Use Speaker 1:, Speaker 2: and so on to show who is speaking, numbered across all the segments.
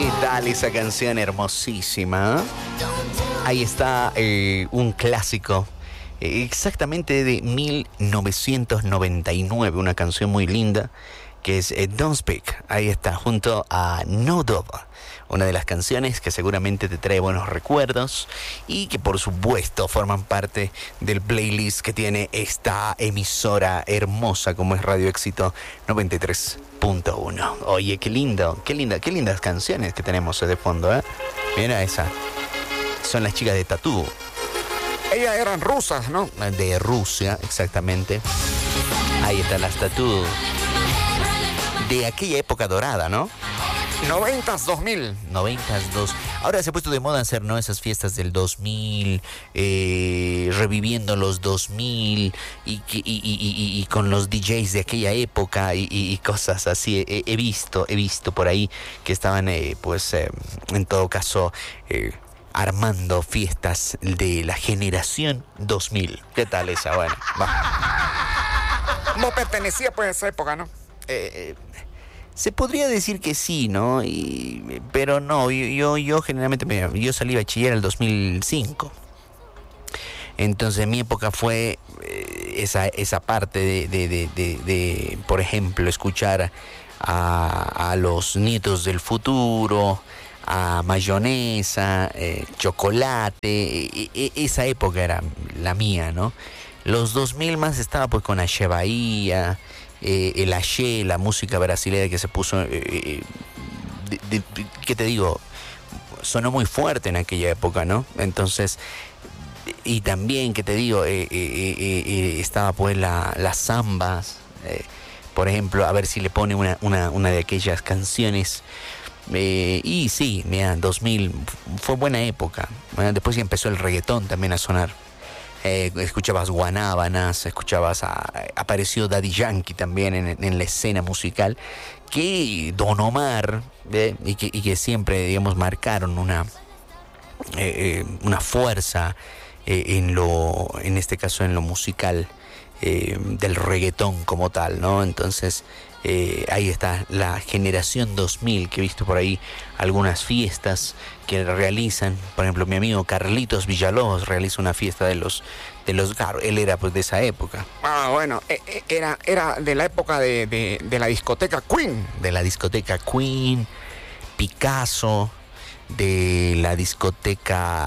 Speaker 1: ¿Qué tal esa canción hermosísima? Ahí está un clásico, exactamente de 1999, una canción muy linda que es Don't Speak. Ahí está, junto a No Doubt, una de las canciones que seguramente te trae buenos recuerdos y que por supuesto forman parte del playlist que tiene esta emisora hermosa como es Radio Éxito 93.1. Oye, qué lindas canciones que tenemos de fondo, ¿eh? Mira esa. Son las chicas de Tatú. Ellas eran rusas, ¿no? De Rusia, exactamente. Ahí están las Tatú. De aquella época dorada, ¿no? 90s, 2000. 90s, 2000. Ahora se ha puesto de moda hacer, ¿no? Esas fiestas del 2000, reviviendo los 2000 y con los DJs de aquella época y cosas así. He visto por ahí que estaban, en todo caso, armando fiestas de la generación 2000. ¿Qué tal esa? Bueno, va.
Speaker 2: No pertenecía pues a esa época, ¿no?
Speaker 1: Se podría decir que sí, ¿no? Pero no, yo generalmente, yo salí bachiller en el 2005. Entonces mi época fue esa parte de, por ejemplo, escuchar a los Nietos del Futuro, a Mayonesa, Chocolate. Esa época era la mía, ¿no? Los 2000 más estaba pues con Axé Bahía, el axé, la música brasileña que se puso, ¿qué te digo? Sonó muy fuerte en aquella época, ¿no? Entonces, y también, ¿qué te digo? Estaba pues las zambas, por ejemplo, a ver si le pone una de aquellas canciones. Y sí, mira, 2000 fue buena época. Después ya empezó el reggaetón también a sonar. Escuchabas Guanábanas, apareció Daddy Yankee también en la escena musical, que Don Omar, y que siempre, digamos, marcaron una fuerza en este caso en lo musical del reggaetón como tal, ¿no? Entonces ahí está la generación 2000, que he visto por ahí algunas fiestas que realizan. Por ejemplo, mi amigo Carlitos Villalobos realiza una fiesta de los claro, él era pues de esa época.
Speaker 2: Ah, bueno, era de la época de la discoteca Queen.
Speaker 1: De la discoteca Queen, Picasso, de la discoteca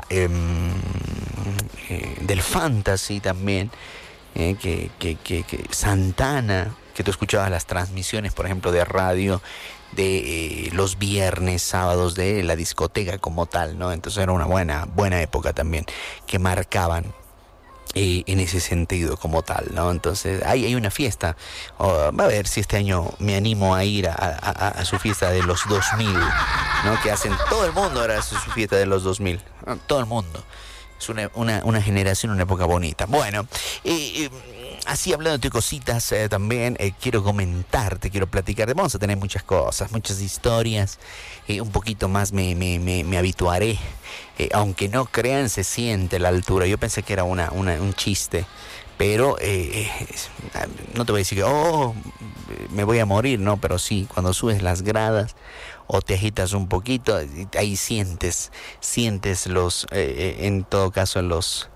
Speaker 1: del Fantasy también, que Santana, que tú escuchabas las transmisiones, por ejemplo, de radio de los viernes, sábados de la discoteca como tal, ¿no? Entonces era una buena época también, que marcaban en ese sentido como tal, ¿no? Entonces hay una fiesta. Va a ver si este año me animo a ir a su fiesta de los 2000, ¿no? Que hacen todo el mundo ahora su fiesta de los 2000, ¿no? Todo el mundo. Es una generación, una época bonita. Bueno, así hablando de cositas, también quiero comentarte, quiero platicarte. Vamos a tener muchas cosas, muchas historias. Un poquito más me habituaré. Aunque no crean, se siente la altura. Yo pensé que era un chiste. Pero no te voy a decir que me voy a morir, no, pero sí, cuando subes las gradas o te agitas un poquito, ahí sientes los, en todo caso, los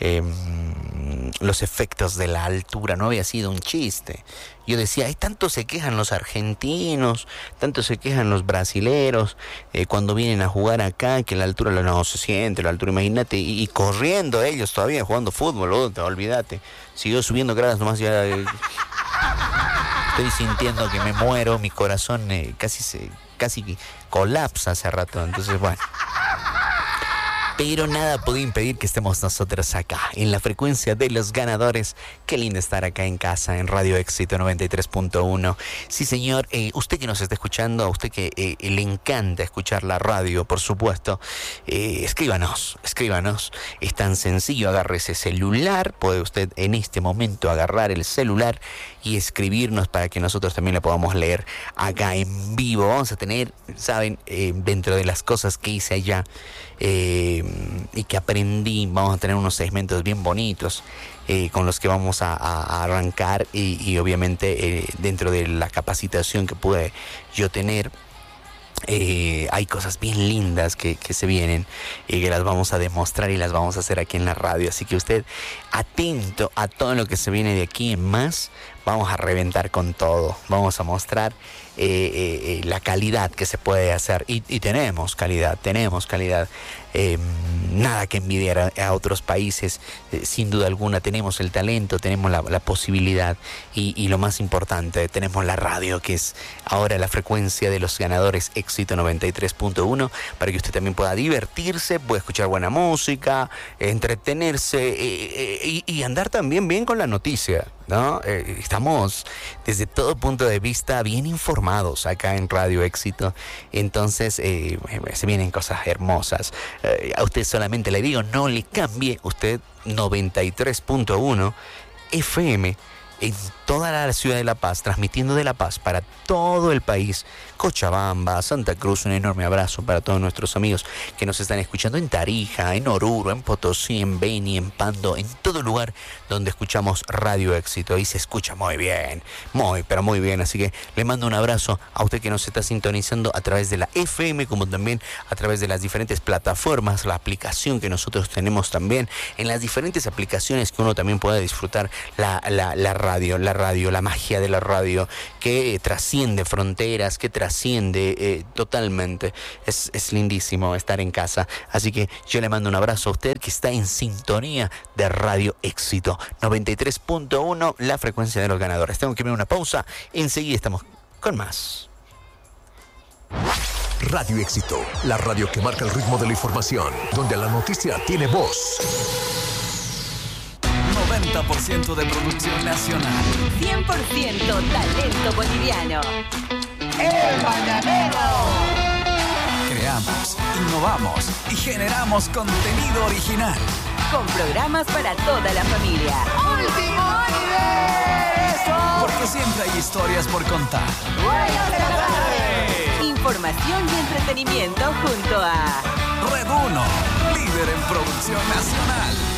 Speaker 1: efectos de la altura. No había sido un chiste. Yo decía, tanto se quejan los argentinos, tanto se quejan los brasileros cuando vienen a jugar acá, que la altura no se siente, la altura, imagínate, y corriendo ellos todavía jugando fútbol, olvídate. Siguió subiendo gradas nomás, ya estoy sintiendo que me muero, mi corazón casi colapsa hace rato, entonces bueno. Pero nada puede impedir que estemos nosotros acá, en la frecuencia de los ganadores. Qué lindo estar acá en casa, en Radio Éxito 93.1. Sí, señor, usted que nos está escuchando, a usted que le encanta escuchar la radio, por supuesto, escríbanos. Es tan sencillo, agarre ese celular, puede usted en este momento agarrar el celular y escribirnos para que nosotros también le podamos leer acá en vivo. Vamos a tener, saben, dentro de las cosas que hice allá, y que aprendí, vamos a tener unos segmentos bien bonitos con los que vamos a arrancar y obviamente dentro de la capacitación que pude yo tener Hay cosas bien lindas que se vienen y que las vamos a demostrar y las vamos a hacer aquí en la radio. Así que usted atento a todo lo que se viene de aquí en más. Vamos a reventar con todo. Vamos a mostrar la calidad que se puede hacer. Y tenemos calidad, nada que envidiar a otros países. Sin duda alguna tenemos el talento, tenemos la posibilidad y lo más importante, tenemos la radio, que es ahora la frecuencia de los ganadores Éxito 93.1, para que usted también pueda divertirse, pueda escuchar buena música, entretenerse y andar también bien con la noticia, ¿no? Estamos desde todo punto de vista bien informados acá en Radio Éxito. Entonces se vienen cosas hermosas. A usted solamente le digo, no le cambie. Usted 93.1 FM en toda la ciudad de La Paz, transmitiendo de La Paz para todo el país. Cochabamba, Santa Cruz, un enorme abrazo para todos nuestros amigos que nos están escuchando en Tarija, en Oruro, en Potosí, en Beni, en Pando, en todo lugar donde escuchamos Radio Éxito. Y se escucha muy bien, pero muy bien. Así que le mando un abrazo a usted que nos está sintonizando a través de la FM, como también a través de las diferentes plataformas, la aplicación que nosotros tenemos también, en las diferentes aplicaciones que uno también puede disfrutar la radio, la magia de la radio, que trasciende fronteras, que trasciende totalmente. Es lindísimo estar en casa. Así que yo le mando un abrazo a usted que está en sintonía de Radio Éxito 93.1, la frecuencia de los ganadores. Tengo que ir a una pausa. Enseguida estamos con más.
Speaker 3: Radio Éxito, la radio que marca el ritmo de la información, donde la noticia tiene voz.
Speaker 4: 90% de producción nacional.
Speaker 5: 100% talento boliviano.
Speaker 6: El Mañanero.
Speaker 4: Creamos, innovamos y generamos contenido original.
Speaker 5: Con programas para toda la familia.
Speaker 6: ¡Último universo!
Speaker 4: Porque siempre hay historias por contar.
Speaker 6: ¡Buenas tardes!
Speaker 5: Información y entretenimiento junto a
Speaker 4: Red 1, líder en producción nacional.